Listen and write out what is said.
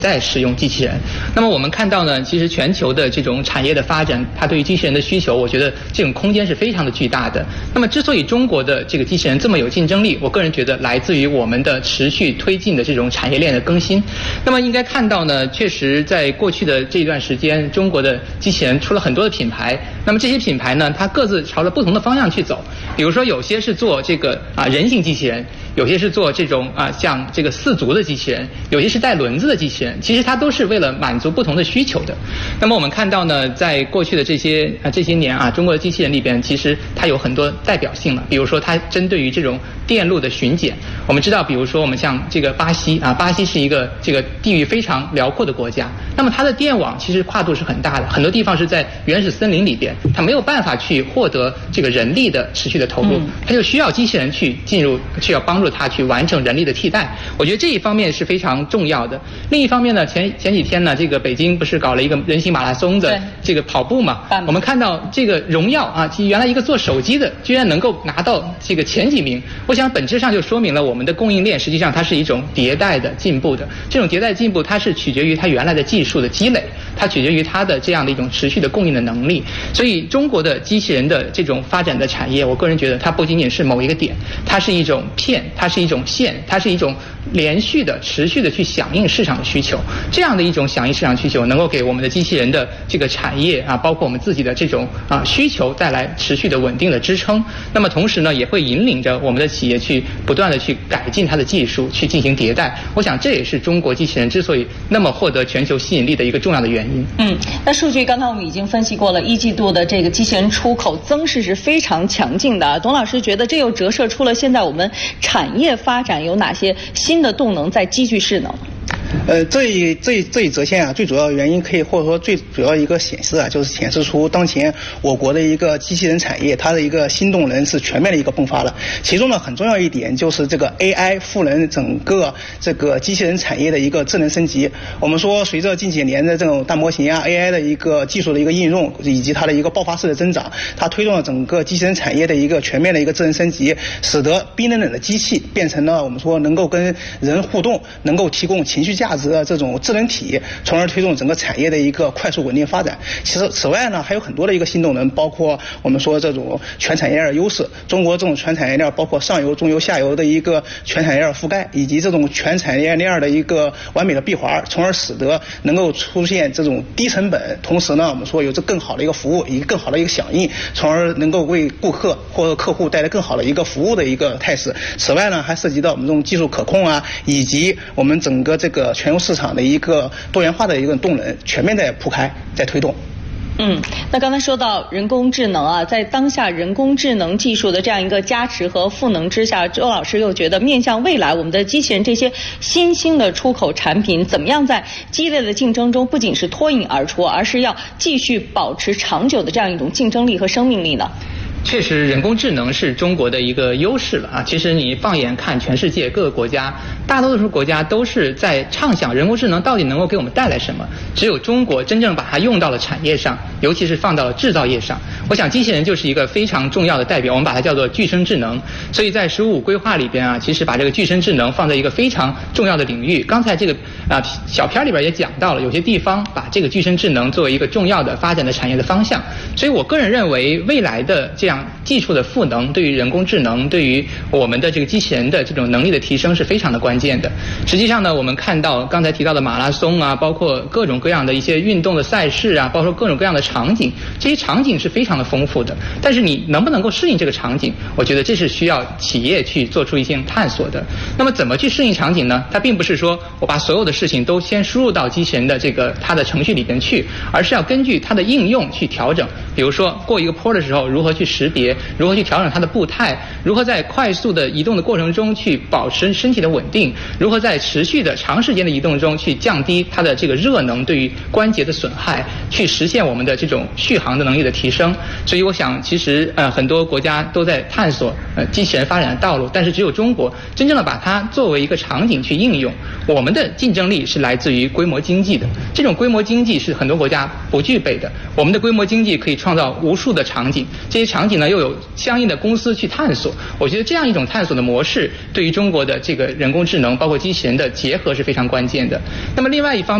在使用机器人。那么我们看到呢，其实全球的这种产业的发展，它对于机器人的需求，我觉得这种空间是非常的巨大的。那么之所以中国的这个机器人这么有竞争力，我个人觉得来自于我们的持续推进的这种产业链的更新。那么应该看到呢，确实在过去的这一段时间，中国的机器人出了很多的品牌。那么这些品牌呢，它各自朝着不同的方向去走。比如说有些是做这个人形机器人，有些是做这种像这个4足的机器人，有些是带轮子的机器人，其实它都是为了满足不同的需求的。那么我们看到呢，在过去的这些年中国的机器人里边，其实它有很多代表性了。比如说它针对于这种电路的巡检，我们知道，比如说我们像这个巴西巴西是一个这个地域非常辽阔的国家，那么它的电网其实跨度是很大的，很多地方是在原始森林里边，它没有办法去获得这个人力的持续的投入，它就需要机器人去进入，去要帮助它去完成人力的替代。我觉得这一方面是非常重要的。另一方面呢，前几天呢，这个北京不是搞了一个人形马拉松的这个跑步嘛？我们看到这个荣耀原来一个做手机的，居然能够拿到这个前几名。我想本质上就说明了我们的供应链实际上它是一种迭代的进步的。这种迭代进步，它是取决于它原来的技术的积累，它取决于它的这样的一种持续的供应的能力。所以中国的机器人的这种发展的产业，我个人觉得它不仅仅是某一个点，它是一种片，它是一种线，它是一种连续的、持续的去响应市场的需求。这样的一种响应市场需求，能够给我们的机器人的这个产业包括我们自己的这种需求带来持续的稳定的支撑。那么同时呢，也会引领着我们的企业去不断的去改进它的技术，去进行迭代。我想这也是中国机器人之所以那么获得全球吸引力的一个重要的原因。 那数据刚才我们已经分析过了，一季度的这个机器人出口增势是非常强劲的。董老师觉得这又折射出了现在我们产业发展有哪些新的动能在积聚势能？ 这一折线最主要原因或者说最主要一个显示就是显示出当前我国的一个机器人产业它的一个新动能是全面的一个迸发了。其中呢，很重要一点就是这个 AI 赋能整个这个机器人产业的一个智能升级。我们说，随着近几年的这种大模型AI 的一个技术的一个应用，以及它的一个爆发式的增长，它推动了整个机器人产业的一个全面的一个智能升级，使得冰冷冷的机器变成了我们说能够跟人互动，能够提供情绪价值的这种智能体，从而推动整个产业的一个快速稳定发展。其实此外呢，还有很多的一个新动能，包括我们说这种全产业链的优势。中国这种全产业链包括上游、中游、下游的一个全产业链覆盖，以及这种全产业链的一个完美的闭环，从而使得能够出现这种低成本，同时呢，我们说有着更好的一个服务，以及更好的一个响应，从而能够为顾客或者客户带来更好的一个服务的一个态势。此外呢，还涉及到我们这种技术可控以及我们整个这个全球市场的一个多元化的一个动能，全面在铺开，在推动。 那刚才说到人工智能在当下人工智能技术的这样一个加持和赋能之下，周老师又觉得面向未来，我们的机器人这些新兴的出口产品，怎么样在激烈的竞争中不仅是脱颖而出，而是要继续保持长久的这样一种竞争力和生命力呢？ 确实，人工智能是中国的一个优势了其实你放眼看全世界各个国家，大多数国家都是在畅想人工智能到底能够给我们带来什么。只有中国真正把它用到了产业上，尤其是放到了制造业上。我想机器人就是一个非常重要的代表，我们把它叫做具身智能。所以在15规划里边其实把这个具身智能放在一个非常重要的领域。刚才这个小片里边也讲到了，有些地方把这个具身智能作为一个重要的发展的产业的方向。所以我个人认为，未来的这样技术的赋能，对于人工智能，对于我们的这个机器人的这种能力的提升是非常的关键的。实际上呢，我们看到刚才提到的马拉松包括各种各样的一些运动的赛事包括各种各样的场景，这些场景是非常的丰富的。但是你能不能够适应这个场景，我觉得这是需要企业去做出一些探索的。那么怎么去适应场景呢？它并不是说我把所有的事情都先输入到机器人的它的程序里边去，而是要根据它的应用去调整。比如说过一个坡的时候，如何去识别，如何去调整它的步态，如何在快速的移动的过程中去保持身体的稳定，如何在持续的长时间的移动中去降低它的这个热能对于关节的损害，去实现我们的这种续航的能力的提升。所以我想其实很多国家都在探索机器人发展的道路，但是只有中国真正的把它作为一个场景去应用。我们的竞争力是来自于规模经济的，这种规模经济是很多国家不具备的。我们的规模经济可以创造无数的场景，这些场景景呢又有相应的公司去探索。我觉得这样一种探索的模式，对于中国的这个人工智能包括机器人的结合是非常关键的。那么另外一方面